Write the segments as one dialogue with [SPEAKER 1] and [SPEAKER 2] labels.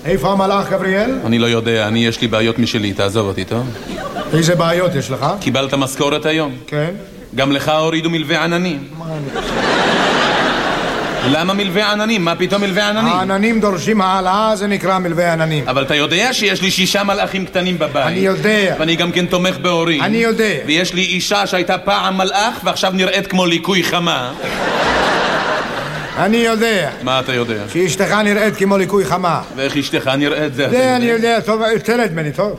[SPEAKER 1] איפה המלאך גבריאל?
[SPEAKER 2] אני לא יודע, יש לי בעיות משלי, תעזוב אותי, טוב?
[SPEAKER 1] איזה בעיות יש לך?
[SPEAKER 2] קיבלת משכורת היום?
[SPEAKER 1] כן.
[SPEAKER 2] גם לך הורידו מלווה עננים. למה מלווה עננים? מה פתאום מלווה עננים?
[SPEAKER 1] העננים דורשים העלאה, זה נקרא מלווה עננים.
[SPEAKER 2] אבל אתה יודע שיש לי 6 מלאכים קטנים בבית.
[SPEAKER 1] אני יודע.
[SPEAKER 2] ואני גם כן תומך בהורים.
[SPEAKER 1] אני יודע.
[SPEAKER 2] ויש לי אישה שהייתה פעם מלאך ועכשיו נראית כמו ליקוי חמה.
[SPEAKER 1] אני יודע.
[SPEAKER 2] מה אתה יודע?
[SPEAKER 1] שאשתך נראית כמו ליקוי חמה.
[SPEAKER 2] ואיך אשתך נראית זה?
[SPEAKER 1] זה אני יודע, טוב, תרד ממני, טוב.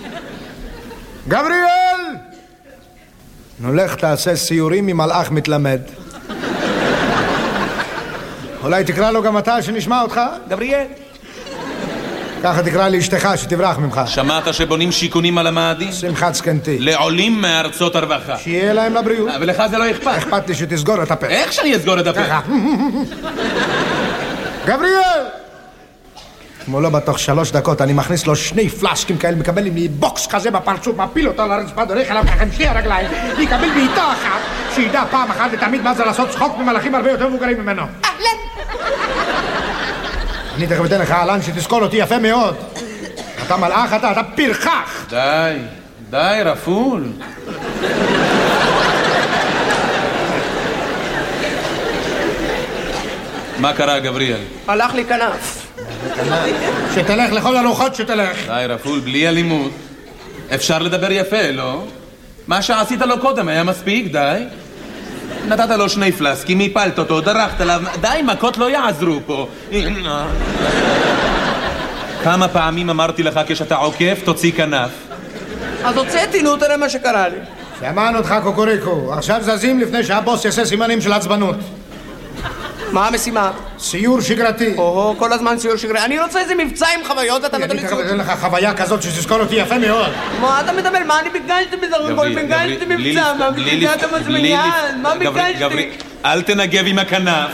[SPEAKER 1] גבריאל! נולך תעשה סיורים עם מלאך מתלמד. אולי תקרא לו גם אתה שנשמע אותך?
[SPEAKER 2] גבריאל.
[SPEAKER 1] ככה תקרא לאשתך שתברח ממך.
[SPEAKER 2] שמעת שבונים שיכונים על המאדים?
[SPEAKER 1] שמחת זקנתי.
[SPEAKER 2] לעולים מארצות הרווחה.
[SPEAKER 1] שיהיה להם לבריאות.
[SPEAKER 2] ולך זה לא אכפת.
[SPEAKER 1] אכפת לי שתסגור את הפה.
[SPEAKER 2] איך שאני אסגור את הפה?
[SPEAKER 1] ככה. גבריאל! כמו לא בתוך 3 דקות אני מכניס לו 2 פלשקים כאלה, מקבל לי בוקס כזה בפרצוף, מפיל אותו על הרצפה, דורך עליו ככה עם 2 הרגליים, יקבל בעיטה אחת, שידע פעם אחת ותמיד מה זה לעשות צחוק ממלאכים הרבה יותר מבוגרים ממנו. אני תכף אתן לך אלן שתזכור אותי יפה מאוד. אתה מלאך, אתה פרחח.
[SPEAKER 2] די, רפול. מה קרה, גבריאל?
[SPEAKER 3] הלך לי כנף.
[SPEAKER 1] שתלך לכל הרוחות שתלך.
[SPEAKER 2] די, רפול, בלי אלימות. אפשר לדבר יפה, לא? מה שעשית לו קודם היה מספיק, די. נתת לו 2 פלסקים, הפלת אותו, דרכת עליו. די, מכות לא יעזרו פה. כמה פעמים אמרתי לך כשאתה עוקף, תוציא כנף.
[SPEAKER 3] אז הוצאתי, נו, תראה מה שקרה לי.
[SPEAKER 1] שמענו אותך קוקוריקו. עכשיו זזים לפני שהבוס יעשה סימנים של עצבנות.
[SPEAKER 3] מה המשימה?
[SPEAKER 1] סיור שגרתי.
[SPEAKER 3] כל הזמן סיור שגרתי. אני רוצה איזה מבצע עם חוויות, אתה נותן לי סיור.
[SPEAKER 1] אני תכף אתן לך חוויה כזאת שתזכור אותי יפה מאוד.
[SPEAKER 3] מה אתה מדבר? מה אני ביקשתי בזה? ביקשתי מבצע, מה ביקשת מזמיין? מה ביקשתי?
[SPEAKER 2] אל תנגב עם הכנף.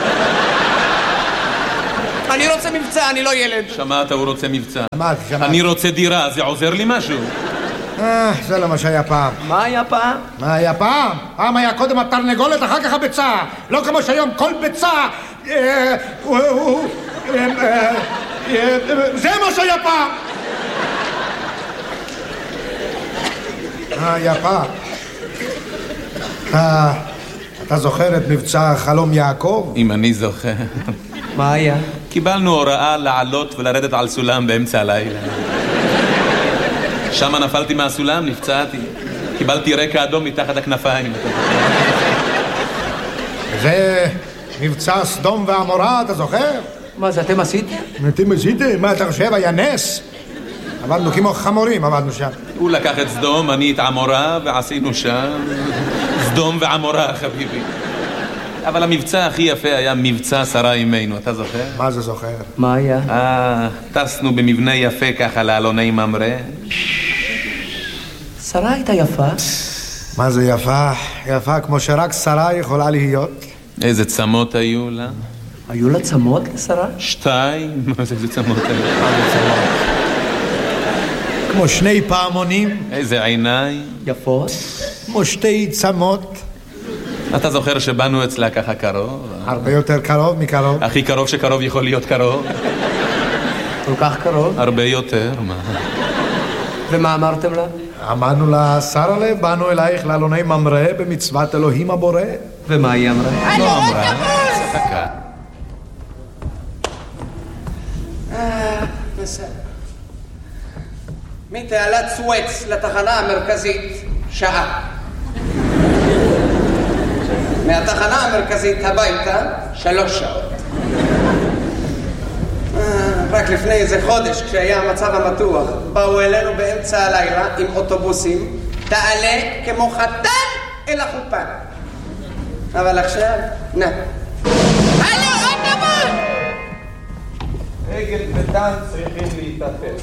[SPEAKER 3] אני רוצה מבצע, אני לא ילד.
[SPEAKER 2] שמעת, הוא רוצה מבצע.
[SPEAKER 1] שמעתי.
[SPEAKER 2] אני רוצה דירה, זה עוזר לי משהו?
[SPEAKER 1] זה לא מה שהיה פעם.
[SPEAKER 3] מה היה פעם?
[SPEAKER 1] מה היה פעם? פעם היה קודם התרנגולת, אחר כך הביצה. לא כמו שהיום כל ביצה... זה מה שהיה פעם. היה פעם. אתה זוכר את מבצע חלום יעקב?
[SPEAKER 2] אם אני זוכר.
[SPEAKER 3] מה היה?
[SPEAKER 2] קיבלנו הוראה לעלות ולרדת על סולם באמצע הלילה. שם נפלתי מהסולם, נפצעתי. קיבלתי רקע אדום מתחת הכנפיים.
[SPEAKER 1] זה מבצע סדום ועמורה, אתה זוכר?
[SPEAKER 3] מה זה, אתם עשיתם?
[SPEAKER 1] אתם עשיתם? מה אתה חושב? היה נס? עבדנו כמו חמורים, עבדנו שם.
[SPEAKER 2] הוא לקח את סדום, אני את עמורה, ועשינו שם סדום ועמורה, חביבי. אבל המבצע הכי יפה היה מבצע שרה אימנו, אתה זוכר?
[SPEAKER 1] מה זה זוכר?
[SPEAKER 3] מה היה?
[SPEAKER 2] טסנו במבנה יפה ככה לאלוני ממרא.
[SPEAKER 3] שרה הייתה יפה?
[SPEAKER 1] מה זה יפה? יפה כמו שרק שרה יכולה להיות.
[SPEAKER 2] איזה צמות היו לה?
[SPEAKER 3] היו לה צמות לשרה?
[SPEAKER 2] 2? מה זה, איזה צמות היו?
[SPEAKER 1] כמו 2 פעמונים.
[SPEAKER 2] איזה עיניים?
[SPEAKER 3] יפות?
[SPEAKER 1] כמו 2 צמות.
[SPEAKER 2] אתה זוכר שבאנו אצלה ככה קרוב?
[SPEAKER 1] הרבה יותר קרוב מקרוב.
[SPEAKER 2] הכי קרוב שקרוב יכול להיות קרוב.
[SPEAKER 3] כל כך קרוב?
[SPEAKER 2] הרבה יותר, מה?
[SPEAKER 3] ומה אמרתם לה?
[SPEAKER 1] אמרנו לה, שרה לב, באנו אלייך לאלוני ממרא במצוות אלוהים הבורא.
[SPEAKER 3] ומה היא אמרה?
[SPEAKER 2] לא אמרה. צחקה.
[SPEAKER 3] בסדר. מתעלת סואץ לתחנה המרכזית, שעה. מהתחנה המרכזית הביתה, 3 שעות. רק לפני איזה חודש, כשהיה המצב המתוח, באו אלינו באמצע הלילה עם אוטובוסים, תעלה כמו חתן אל החופה. אבל עכשיו, נה. הלו, אוטובוס!
[SPEAKER 2] רגל וטן צריכים להתאפס.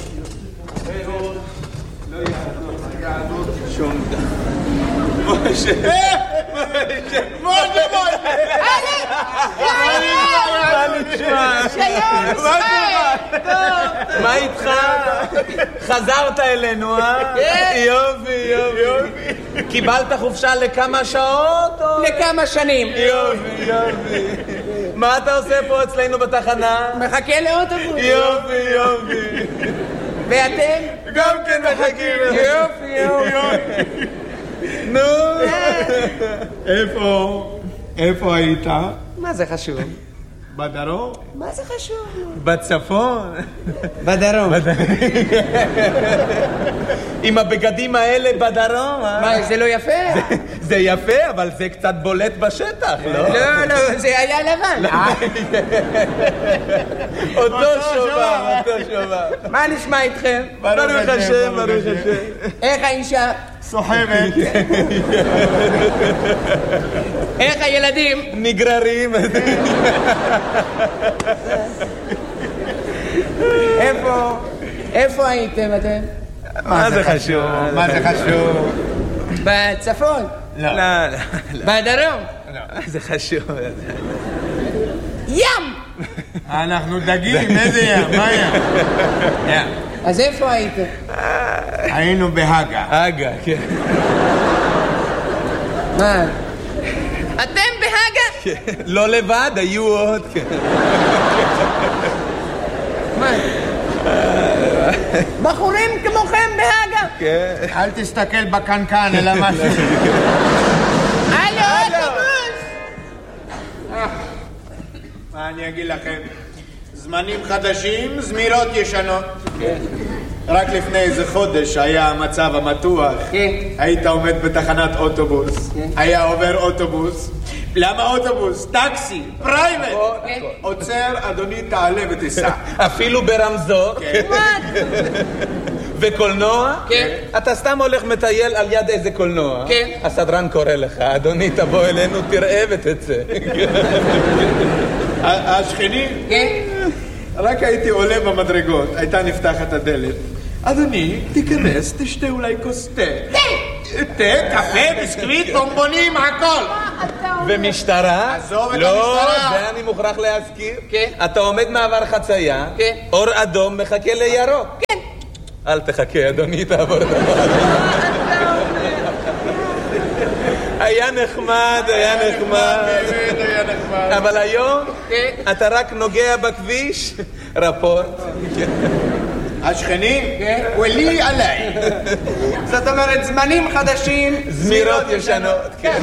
[SPEAKER 2] לא יעדות שום דבר. משה!
[SPEAKER 4] משה!
[SPEAKER 2] מה איתך? חזרת אלינו, אה? יופי. קיבלת חופשה לכמה שעות?
[SPEAKER 3] לכמה שנים.
[SPEAKER 2] יופי. מה אתה עושה פה אצלנו בתחנה?
[SPEAKER 3] מחכה לאוטובוס.
[SPEAKER 2] יופי.
[SPEAKER 3] ואתם?
[SPEAKER 2] גם כן מחכים.
[SPEAKER 3] יופי.
[SPEAKER 2] נו.
[SPEAKER 1] איפה היית?
[SPEAKER 3] מה זה חשוב?
[SPEAKER 1] בדרום?
[SPEAKER 3] מה זה חשוב?
[SPEAKER 2] בצפון.
[SPEAKER 3] בדרום.
[SPEAKER 2] עם הבגדים האלה בדרום.
[SPEAKER 3] מה, זה לא יפה?
[SPEAKER 2] זה יפה, אבל זה קצת בולט בשטח, לא?
[SPEAKER 3] לא, זה היה לבן.
[SPEAKER 2] אותו שובב.
[SPEAKER 3] מה נשמע איתכם?
[SPEAKER 2] ברוך השם.
[SPEAKER 3] איך האישה?
[SPEAKER 1] סוחבת.
[SPEAKER 3] איך הילדים?
[SPEAKER 2] נגררים.
[SPEAKER 3] איפה הייתם אתם?
[SPEAKER 2] מה זה חשוב?
[SPEAKER 3] בצפון?
[SPEAKER 2] לא.
[SPEAKER 3] בדרום?
[SPEAKER 2] זה חשוב.
[SPEAKER 3] ים!
[SPEAKER 1] אנחנו דגים, איזה ים? מה ים?
[SPEAKER 3] אז איפה הייתם?
[SPEAKER 1] היינו בהגה.
[SPEAKER 2] הגה, כן.
[SPEAKER 3] מה? אתם בהגה?
[SPEAKER 2] לא לבד, היו עוד.
[SPEAKER 3] מה? בחורים כמוכם בהגה?
[SPEAKER 2] כן.
[SPEAKER 1] אל תסתכל בקנקן, אלא משהו.
[SPEAKER 3] על האוטובוס!
[SPEAKER 1] מה אני אגיד לכם? זמנים חדשים, זמירות ישנות. רק לפני איזה חודש היה המצב המתוח. היית עומד בתחנת אוטובוס. היה עובר אוטובוס. למה אוטובוס? טקסי, פרייבט. עוצר, אדוני, תעלה ותיסע.
[SPEAKER 2] אפילו ברמזור. וקולנוע?
[SPEAKER 3] כן.
[SPEAKER 2] אתה סתם הולך מטייל על יד איזה קולנוע?
[SPEAKER 3] כן.
[SPEAKER 2] הסדרן קורא לך, אדוני, תבוא אלינו, תראה ותצא.
[SPEAKER 1] השכנים?
[SPEAKER 3] כן.
[SPEAKER 1] רק הייתי עולה במדרגות, הייתה נפתחת הדלת. אדוני, תיכנס, תשתה אולי כוס תה. תה, קפה, ביסקוויט, בומבונים, הכל.
[SPEAKER 2] ומשטרה?
[SPEAKER 1] עזוב את
[SPEAKER 2] לא,
[SPEAKER 1] המשטרה.
[SPEAKER 2] זה אני מוכרח להזכיר.
[SPEAKER 3] כן.
[SPEAKER 2] אתה עומד מעבר חצייה,
[SPEAKER 3] כן.
[SPEAKER 2] אור אדום מחכה לירוק.
[SPEAKER 3] כן.
[SPEAKER 2] אל תחכה, אדוני, תעבור דבר. היה נחמד.
[SPEAKER 1] באמת היה נחמד.
[SPEAKER 2] אבל היום
[SPEAKER 3] כן.
[SPEAKER 2] אתה רק נוגע בכביש, רפורט.
[SPEAKER 1] השכנים? ולי עליי.
[SPEAKER 3] זאת אומרת, זמנים חדשים.
[SPEAKER 2] זמירות ישנות. כן.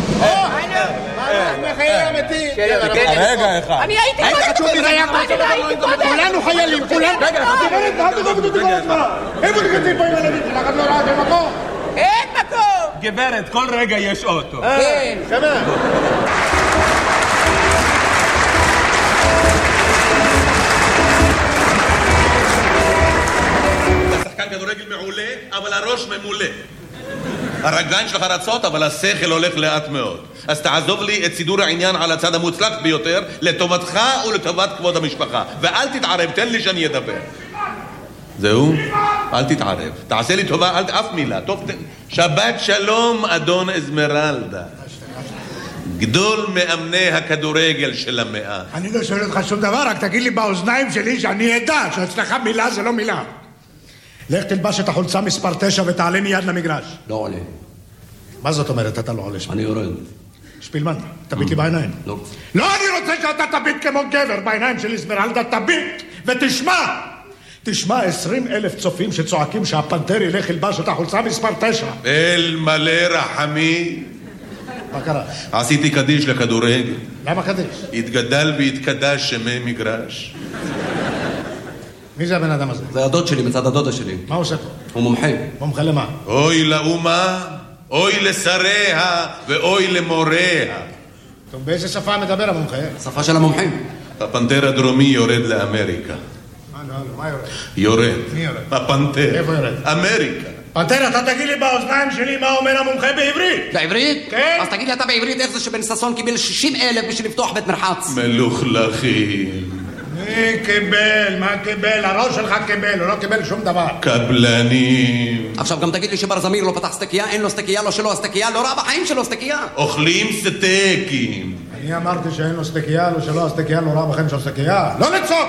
[SPEAKER 1] מה חייל אמיתי?
[SPEAKER 2] רגע אחד.
[SPEAKER 3] אני הייתי
[SPEAKER 1] כולנו חיילים, כולנו. רגע, איפה תקצים פה עם הילדים שלך? את לא ראה במקום?
[SPEAKER 3] אין מקום!
[SPEAKER 2] גברת, כל רגע יש אוטו.
[SPEAKER 3] כן.
[SPEAKER 1] שמה?
[SPEAKER 4] אתה שחקן כדורגל מעולה, אבל הראש ממולא. הרגליים שלך רצות, אבל השכל הולך לאט מאוד. אז תעזוב לי את סידור העניין על הצד המוצלח ביותר, לטובתך ולטובת כבוד המשפחה. ואל תתערב, תן לי שאני אדבר. זהו? אל תתערב. תעשה לי טובה, אף מילה. טוב, שבת שלום, אדון אזמרלדה. גדול מאמני הכדורגל של המאה.
[SPEAKER 1] אני לא שואל אותך שום דבר, רק תגיד לי באוזניים שלי שאני אדע שאצלך מילה זה לא מילה. לך תלבש את החולצה מספר 9 ותעלה מיד למגרש.
[SPEAKER 5] לא עולה.
[SPEAKER 1] מה זאת אומרת אתה לא עולה?
[SPEAKER 5] אני יורד.
[SPEAKER 1] שפילמן, תביט לי בעיניים.
[SPEAKER 5] לא.
[SPEAKER 1] לא, אני רוצה שאתה תביט כמו גבר בעיניים של אזמרלדה, תביט ותשמע. תשמע 20,000 צופים שצועקים שהפנתר ילך ילבש את החולצה מספר 9.
[SPEAKER 4] אל מלא רחמי.
[SPEAKER 1] מה קרה?
[SPEAKER 4] עשיתי קדיש לכדורגל.
[SPEAKER 1] למה קדיש?
[SPEAKER 4] התגדל והתקדש שמי מגרש.
[SPEAKER 1] מי זה הבן אדם הזה?
[SPEAKER 5] זה הדוד שלי מצד הדודה שלי.
[SPEAKER 1] מה הוא עושה פה?
[SPEAKER 5] הוא מומחה.
[SPEAKER 1] מומחה למה?
[SPEAKER 4] אוי לאומה, אוי לשריה ואוי למוריה.
[SPEAKER 1] טוב, באיזה שפה מדבר המומחה?
[SPEAKER 5] שפה של המומחים.
[SPEAKER 4] הפנתר הדרומי יורד לאמריקה.
[SPEAKER 1] מה יורד?
[SPEAKER 4] יורד.
[SPEAKER 1] מי יורד?
[SPEAKER 4] הפנתר.
[SPEAKER 1] איפה יורד?
[SPEAKER 4] אמריקה.
[SPEAKER 1] פנתר, אתה תגיד לי באוזניים שלי מה אומר המומחה בעברית?
[SPEAKER 5] בעברית?
[SPEAKER 1] כן.
[SPEAKER 5] אז תגיד לי אתה בעברית איך זה שבן ששון קיבל 60,000 בשביל לפתוח בית מרחץ.
[SPEAKER 4] מלוכלכים.
[SPEAKER 1] מי קיבל? מה קיבל? הראש שלך קיבל, הוא לא קיבל שום דבר.
[SPEAKER 4] קבלנים.
[SPEAKER 5] עכשיו גם תגיד לי שבר זמיר לא פתח סטקייה, אין לו סטקייה, לא שלו הסטקייה, לא ראה בחיים שלו סטקייה.
[SPEAKER 4] אוכלים סטייקים.
[SPEAKER 1] אני אמרתי שאין לו סטקייה, לא שלו הסטקייה, לא ראה בכם של סטקייה. לא לצעוק!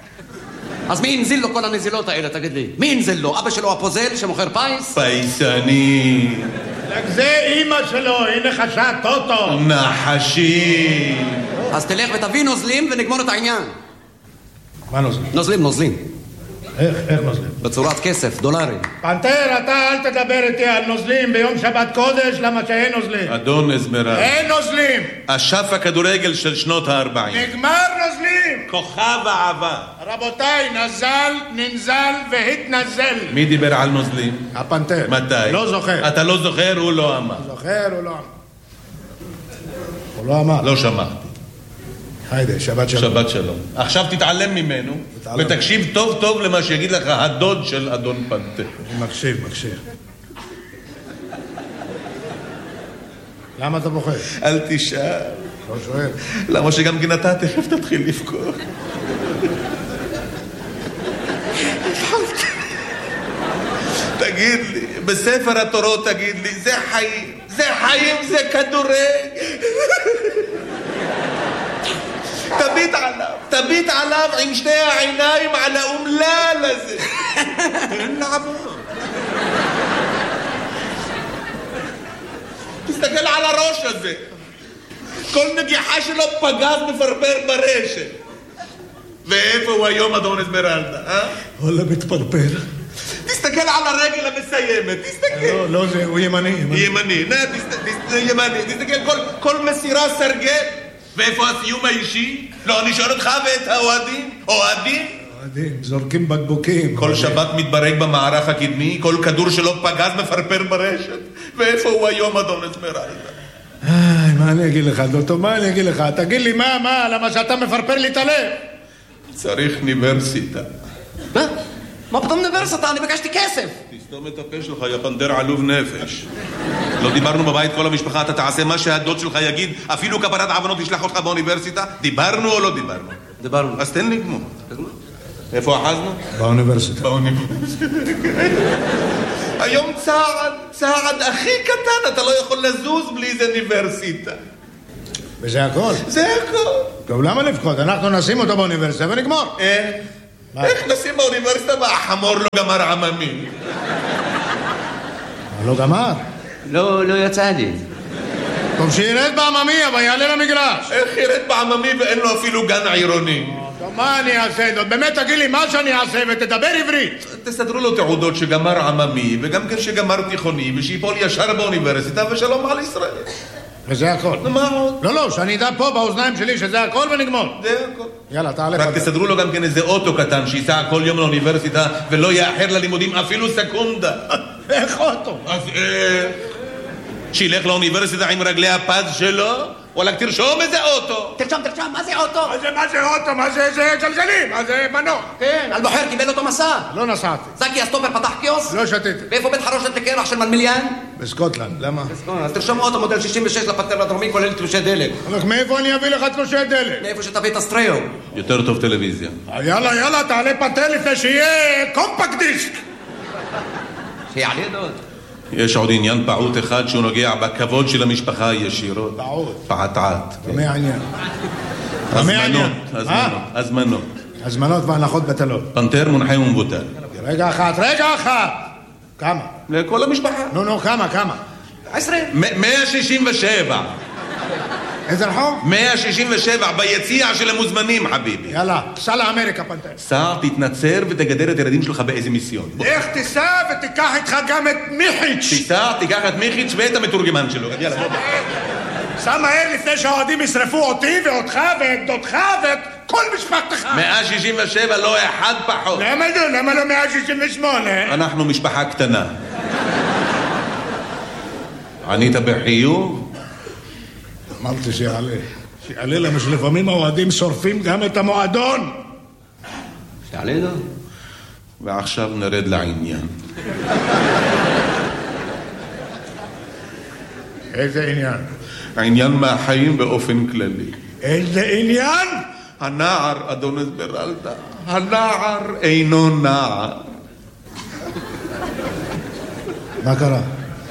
[SPEAKER 5] אז מי הנזיל לו כל הנזילות האלה, תגיד לי? מי הנזיל לו? אבא שלו הפוזל שמוכר פייס?
[SPEAKER 4] פייסני.
[SPEAKER 1] רק זה אמא שלו, היא נחשה טוטו.
[SPEAKER 4] נחשים.
[SPEAKER 5] אז תלך ותביא נוזלים ונגמור את העניין.
[SPEAKER 1] מה נוזלים?
[SPEAKER 5] נוזלים.
[SPEAKER 1] איך נוזלים?
[SPEAKER 5] בצורת כסף, דולרים.
[SPEAKER 1] פנתר, אתה אל תדבר איתי על נוזלים ביום שבת קודש, למה שאין נוזלים.
[SPEAKER 4] אדון אזמרלדה.
[SPEAKER 1] אין נוזלים.
[SPEAKER 4] אשף הכדורגל של שנות ה-40.
[SPEAKER 1] נגמר נוזלים.
[SPEAKER 4] כוכב העבר.
[SPEAKER 1] רבותיי, נזל, ננזל והתנזל.
[SPEAKER 4] מי דיבר על נוזלים?
[SPEAKER 1] הפנתר.
[SPEAKER 4] מתי?
[SPEAKER 1] לא זוכר.
[SPEAKER 4] אתה לא זוכר, הוא לא אמר.
[SPEAKER 1] זוכר, הוא לא אמר. הוא לא אמר.
[SPEAKER 4] לא שמעתי.
[SPEAKER 1] היידה, שבת שלום.
[SPEAKER 4] שבת שלום. עכשיו תתעלם ממנו, ותקשיב טוב טוב למה שיגיד לך הדוד של אדון פנתר.
[SPEAKER 1] אני מקשיב. למה אתה בוחר?
[SPEAKER 4] אל תשאל.
[SPEAKER 1] לא שואל.
[SPEAKER 4] למה שגם כן אתה תכף תתחיל לבכור. תגיד לי, בספר התורות תגיד לי, זה חיים, זה כדורגל. תביט עליו עם שתי העיניים על האומלל הזה. אין לעבור. תסתכל על הראש הזה. כל נגיחה שלו פגז מפרפר ברשת. ואיפה הוא היום אדון אזמרלדה, אה?
[SPEAKER 1] וואלה מתפרפר.
[SPEAKER 4] תסתכל על הרגל המסיימת, תסתכל.
[SPEAKER 1] לא, זה, הוא ימני.
[SPEAKER 4] ימני, ימני, תסתכל, כל מסירה סרגל. ואיפה הסיום האישי? לא, אני שואל אותך ואת האוהדים. אוהדים,
[SPEAKER 1] זורקים בקבוקים.
[SPEAKER 4] כל שבת מתברג במערך הקדמי, כל כדור שלו פגז מפרפר ברשת. ואיפה הוא היום אדון אזמרלדה?
[SPEAKER 1] מה אני אגיד לך, דוטו, מה אני אגיד לך? תגיד לי, מה, למה שאתה מפרפר לי את הלב?
[SPEAKER 4] צריך אוניברסיטה.
[SPEAKER 5] מה? מה פתאום אוניברסיטה? אני ביקשתי כסף.
[SPEAKER 4] תסתום את הפה שלך, יא פנתר עלוב נפש. לא דיברנו בבית כל המשפחה, אתה תעשה מה שהדוד שלך יגיד, אפילו כפרת עוונות תשלח אותך באוניברסיטה? דיברנו או לא דיברנו?
[SPEAKER 5] דיברנו.
[SPEAKER 4] אז תן לי גמור. איפה אחזנו?
[SPEAKER 1] באוניברסיטה.
[SPEAKER 4] היום צעד הכי קטן, אתה לא יכול לזוז בלי איזה אוניברסיטה.
[SPEAKER 1] וזה הכל?
[SPEAKER 4] זה הכל.
[SPEAKER 1] טוב, למה לבכות? אנחנו נשים אותו באוניברסיטה ונגמור.
[SPEAKER 4] איך נשים באוניברסיטה והחמור לא גמר עממי?
[SPEAKER 1] לא גמר?
[SPEAKER 5] לא יצא לי.
[SPEAKER 1] טוב, שירד בעממי, אבל יעלה למגרש.
[SPEAKER 4] איך ירד בעממי ואין לו אפילו גן עירוני?
[SPEAKER 1] טוב, מה אני אעשה? באמת תגיד לי מה שאני אעשה ותדבר עברית.
[SPEAKER 4] תסדרו לו תעודות שגמר עממי וגם כן שגמר תיכוני ושיפול ישר באוניברסיטה ושלום על ישראל.
[SPEAKER 1] וזה הכל.
[SPEAKER 4] מה עוד?
[SPEAKER 1] לא, שאני אדע פה באוזניים שלי שזה הכל ונגמור.
[SPEAKER 4] זה הכל.
[SPEAKER 1] יאללה, תעלה.
[SPEAKER 4] רק תסדרו לו גם כן איזה אוטו קטן שייסע כל יום לאוניברסיטה ולא יאחר ללימודים אפילו סקונדה.
[SPEAKER 1] איך אוטו?
[SPEAKER 4] אז שילך לאוניברסיטה עם רגלי הפז שלו, וואלק תרשום איזה אוטו.
[SPEAKER 5] תרשום, מה זה אוטו?
[SPEAKER 1] מה זה אוטו? מה זה גלגלים? מה זה מנוע?
[SPEAKER 5] כן, אלבוחר קיבל אותו מסע.
[SPEAKER 1] לא נסעתי.
[SPEAKER 5] זקי הסטופר פתח קיוס?
[SPEAKER 1] לא שתיתי.
[SPEAKER 5] ואיפה בית חרושת לקרח של מנמיליאן?
[SPEAKER 1] בסקוטלנד, למה?
[SPEAKER 5] אז תרשום אוטו מודל 66 לפטר הדרומי כולל תלושי דלק.
[SPEAKER 1] רק מאיפה אני אביא לך תלושי דלק?
[SPEAKER 5] מאיפה שתביא את הסטריאו.
[SPEAKER 4] יותר טוב טלוויזיה.
[SPEAKER 1] יאללה, תעלה פטר לפני שיהיה קומפקט דיסק.
[SPEAKER 5] שיעלה דוד.
[SPEAKER 4] יש עוד עניין פעוט אחד שהוא נוגע בכבוד של המשפחה ישירות. פעטעת.
[SPEAKER 1] מה העניין? הזמנות והנחות בטלות.
[SPEAKER 4] פנתר מונחה ומבוטל.
[SPEAKER 1] רגע אחד. כמה?
[SPEAKER 4] לכל המשפחה.
[SPEAKER 1] נו, כמה?
[SPEAKER 4] 167.
[SPEAKER 1] איזה רחוב?
[SPEAKER 4] 167 ביציע של המוזמנים, חביבי.
[SPEAKER 1] יאללה, סע לאמריקה, פנתר.
[SPEAKER 4] סע, תתנצר ותגדר את הילדים שלך באיזה מיסיון.
[SPEAKER 1] איך תיסע ותיקח איתך גם את מיחיץ'.
[SPEAKER 4] תיסע, תיקח את מיחיץ' ואת המתורגמן שלו. יאללה, בוא.
[SPEAKER 1] סע מהר לפני שהאוהדים ישרפו אותי ואותך ואת דודך ואת כל משפחתך.
[SPEAKER 4] 167, לא אחד פחות.
[SPEAKER 1] למה לא 168?
[SPEAKER 4] אנחנו משפחה קטנה. ענית בחיוב?
[SPEAKER 1] אמרתי שיעלה למה שלפעמים האוהדים שורפים גם את המועדון.
[SPEAKER 5] שיעלה לו.
[SPEAKER 4] ועכשיו נרד לעניין.
[SPEAKER 1] איזה עניין?
[SPEAKER 4] העניין מהחיים באופן כללי.
[SPEAKER 1] איזה עניין?
[SPEAKER 4] הנער, אדון אזמרלדה, הנער אינו נער.
[SPEAKER 1] מה קרה?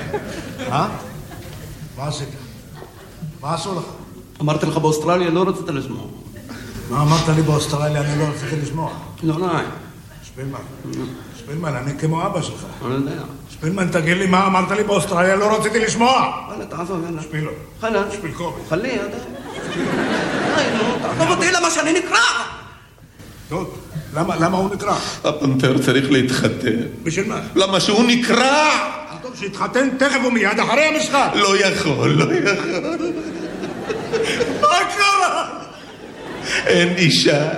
[SPEAKER 1] מה עשית? מה עשו לך?
[SPEAKER 5] אמרתי לך באוסטרליה, לא רצית לשמוע.
[SPEAKER 1] מה אמרת לי באוסטרליה? אני לא רציתי לשמוע.
[SPEAKER 5] לא.
[SPEAKER 1] שפילמן, אני כמו אבא שלך.
[SPEAKER 5] אני יודע.
[SPEAKER 1] שפילמן, תגיד לי מה אמרת לי באוסטרליה, לא רציתי לשמוע.
[SPEAKER 5] וואלה, תעזוב, יאללה.
[SPEAKER 1] שפילו.
[SPEAKER 5] חלה.
[SPEAKER 1] שפיל קובי.
[SPEAKER 5] חלי, אתה. עזוב אותי למה שאני נקרע.
[SPEAKER 1] טוב, למה הוא נקרע?
[SPEAKER 4] הפנתר צריך להתחתן.
[SPEAKER 1] בשביל מה?
[SPEAKER 4] למה שהוא נקרע?
[SPEAKER 1] טוב, שיתחתן תכף ומיד אחרי המשחק.
[SPEAKER 4] לא יכול.
[SPEAKER 1] מה קרה?
[SPEAKER 4] אין אישה.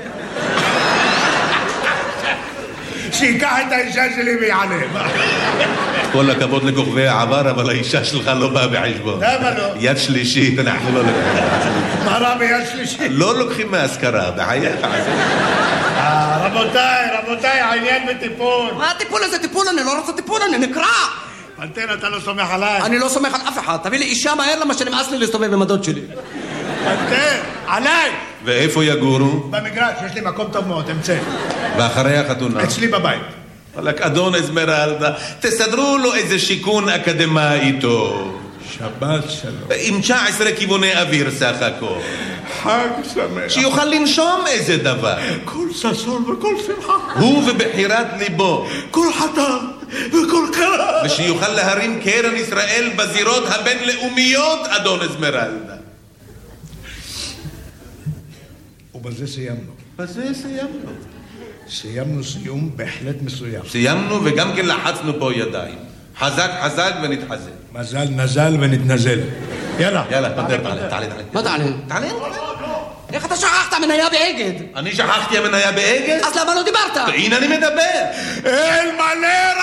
[SPEAKER 1] שיקח את האישה שלי ויענה.
[SPEAKER 4] כל הכבוד לכוכבי העבר, אבל האישה שלך לא באה בחשבון.
[SPEAKER 1] למה לא?
[SPEAKER 4] יד שלישית, אנחנו לא לוקחים.
[SPEAKER 1] מה רע ביד שלישית?
[SPEAKER 4] לא לוקחים מהשכרה, בחייך.
[SPEAKER 1] רבותיי, העניין בטיפול.
[SPEAKER 5] מה הטיפול הזה? טיפול? אני לא רוצה טיפול, אני נקרע.
[SPEAKER 1] פנתר, אתה לא סומך עליי.
[SPEAKER 5] אני לא סומך על אף אחד. תביא לי אישה מהר למה שנמאס לי להסתובב עם הדוד שלי.
[SPEAKER 1] פנתר, עליי!
[SPEAKER 4] ואיפה יגורו?
[SPEAKER 1] במגרש, יש לי מקום טוב מאוד, אמצא.
[SPEAKER 4] ואחרי החתונה?
[SPEAKER 1] אצלי בבית.
[SPEAKER 4] וואלק, אדון אזמרלדה, תסדרו לו איזה שיכון אקדמאי איתו.
[SPEAKER 1] שבת שלום.
[SPEAKER 4] עם 19 כיווני אוויר סך הכל.
[SPEAKER 1] חג שמח.
[SPEAKER 4] שיוכל לנשום איזה דבר.
[SPEAKER 1] כל ששון וכל שמחה.
[SPEAKER 4] הוא ובחירת ליבו.
[SPEAKER 1] כל חתר וכל קרה.
[SPEAKER 4] ושיוכל להרים קרן ישראל בזירות הבינלאומיות, אדון אזמרלדה.
[SPEAKER 1] ובזה סיימנו.
[SPEAKER 4] בזה סיימנו.
[SPEAKER 1] סיימנו סיום בהחלט מסוים.
[SPEAKER 4] סיימנו וגם כן לחצנו פה ידיים. חזק ונתחזק.
[SPEAKER 1] מזל נזל ונתנזל. יאללה.
[SPEAKER 4] יאללה, פנתר, תעלה.
[SPEAKER 5] מה תעלה?
[SPEAKER 4] תעלה.
[SPEAKER 5] איך אתה שכחת מניה באגד?
[SPEAKER 4] אני שכחתי המניה באגד?
[SPEAKER 5] אז למה לא דיברת?
[SPEAKER 4] הנה אני מדבר.
[SPEAKER 1] אל מלא